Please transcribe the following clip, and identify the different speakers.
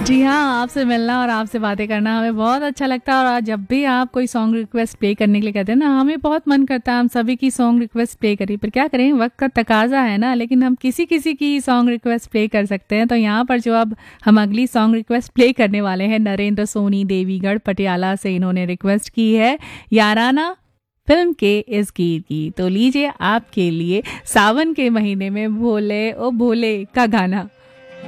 Speaker 1: जी हाँ, आपसे मिलना और आपसे बातें करना हमें बहुत अच्छा लगता है। और आज जब भी आप कोई सॉन्ग रिक्वेस्ट प्ले करने के लिए कहते हैं ना, हमें बहुत मन करता है हम सभी की सॉन्ग रिक्वेस्ट प्ले करें, पर क्या करें, वक्त का तकाजा है ना। लेकिन हम किसी किसी की सॉन्ग रिक्वेस्ट प्ले कर सकते हैं। तो यहाँ पर जो अब हम अगली सॉन्ग रिक्वेस्ट प्ले करने वाले हैं, नरेंद्र सोनी देवीगढ़ पटियाला से इन्होंने रिक्वेस्ट की है याराना फिल्म के इस गीत की। तो लीजिए आपके लिए सावन के महीने में भोले ओ भोले का गाना।